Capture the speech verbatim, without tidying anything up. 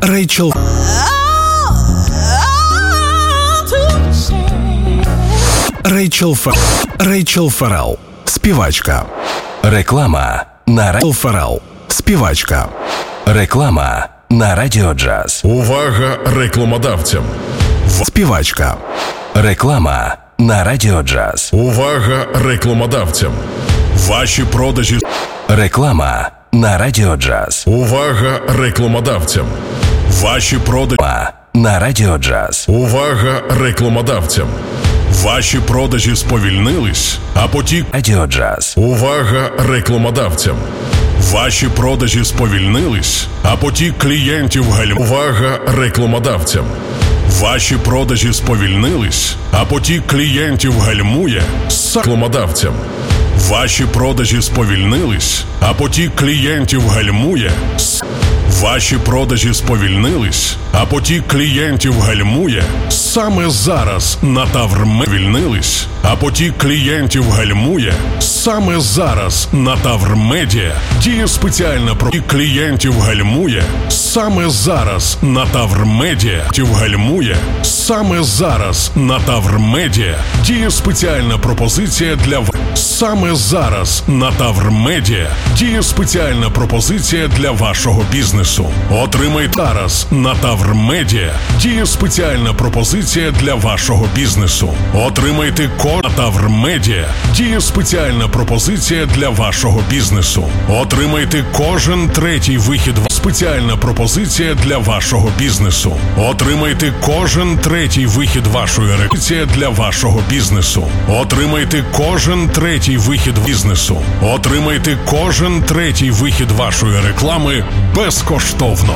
Рейчел. Рейчел Фа... Рейчел Фаррелл. Співачка. Реклама на Рейчел Фаррелл. Співачка. Реклама на Радіо Джаз. Увага рекламодавцям. Співачка. Реклама на Радіо Джаз. Увага рекламодавцям. Ваші продажі. Реклама на Радіо Джаз. Увага рекламодавцям. Ваші продажі. На Радіо Джаз. Увага рекламодавцям. Ваші продажі сповільнились, а потік. Радіо Джаз. Увага рекламодавцям. Ваші продажі сповільнились, а потік клієнтів гальм. Увага рекламодавцям. Ваші продажі сповільнились, а потік клієнтів гальмує. С рекламодавцям. Ваші продажі сповільнились, а потік клієнтів гальмує. С Ваші продажі сповільнились, а потік клієнтів гальмує. Саме зараз на Таврме вільнились, а потік клієнтів гальмує. Саме зараз на Таврмедіа діє спеціальна про клієнтів гальмує. Саме зараз на Таврмедіа гальмує. Саме зараз на Таврмедіа діє спеціальна пропозиція для в. Саме зараз на Таврмедіа діє спеціальна пропозиція для вашого бізнесу. Отримайте зараз на Таврмедіа діє спеціальна пропозиція для вашого бізнесу. Отримайте код на Таврмедіа діє спеціальна пропозиція для вашого бізнесу. Отримайте кожен третій вихід. Спеціальна пропозиція для вашого бізнесу. Отримайте кожен третій вихід вашої реклами для вашого бізнесу. Отримайте кожен третій вихід бізнесу. Отримайте кожен третій вихід вашої реклами безкоштовно.